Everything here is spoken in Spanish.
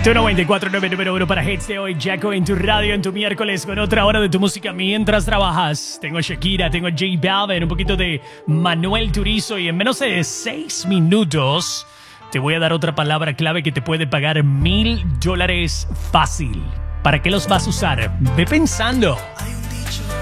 Tu 94.9 número uno para hits de hoy. Jacko en tu radio, en tu miércoles, con otra hora de tu música mientras trabajas. Tengo a Shakira, tengo a J Balvin, un poquito de Manuel Turizo. Y en menos de 6 minutos te voy a dar otra palabra clave que te puede pagar $1,000 fácil. ¿Para qué los vas a usar? Ve pensando.